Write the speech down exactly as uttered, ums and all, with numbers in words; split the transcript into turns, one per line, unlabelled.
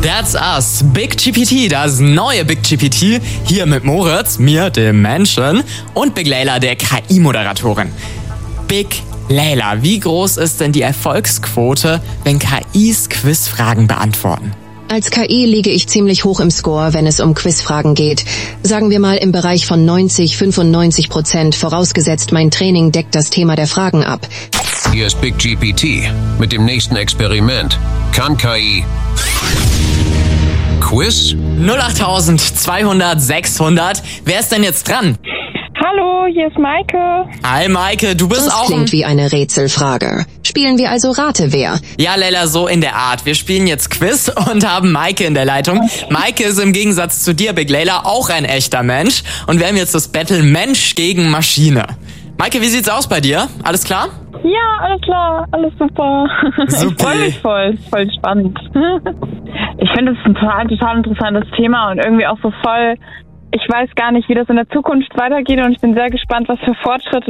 That's Us, Big G P T, das neue Big G P T, hier mit Moritz, mir, dem Menschen, und Big Layla, der K I-Moderatorin. Big Layla, wie groß ist denn die Erfolgsquote, wenn K Is Quizfragen beantworten?
Als K I liege ich ziemlich hoch im Score, wenn es um Quizfragen geht. Sagen wir mal im Bereich von neunzig, fünfundneunzig Prozent, vorausgesetzt mein Training deckt das Thema der Fragen ab.
Hier ist Big G P T mit dem nächsten Experiment. Kann K I Quiz?
null acht zweihundert sechshundert. Wer ist denn jetzt dran?
Hallo, hier ist Maike.
Hi Maike, du bist
Das
auch...
klingt wie eine Rätselfrage. Spielen wir also Rate wer?
Ja, Layla, so in der Art. Wir spielen jetzt Quiz und haben Maike in der Leitung. Maike ist im Gegensatz zu dir, Big Layla, auch ein echter Mensch. Und wir haben jetzt das Battle Mensch gegen Maschine. Maike, wie sieht's aus bei dir? Alles klar?
Ja, alles klar, alles super.
Super.
Ich freue mich voll, voll spannend. Ich finde es ein total, total interessantes Thema und irgendwie auch so voll, ich weiß gar nicht, wie das in der Zukunft weitergeht und ich bin sehr gespannt, was für Fortschritte